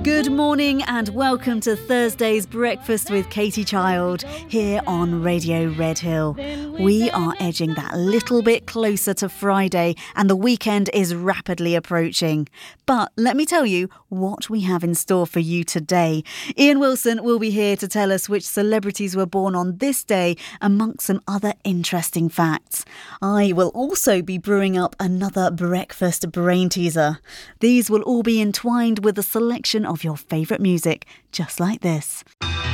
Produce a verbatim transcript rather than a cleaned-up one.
Good morning and welcome to Thursday's Breakfast with Katie Child here on Radio Red Hill. We are edging that little bit closer to Friday and the weekend is rapidly approaching. But let me tell you what we have in store for you today. Ian Wilson will be here to tell us which celebrities were born on this day amongst some other interesting facts. I will also be brewing up another breakfast brain teaser. These will all be entwined with a selection of your favourite music, just like this.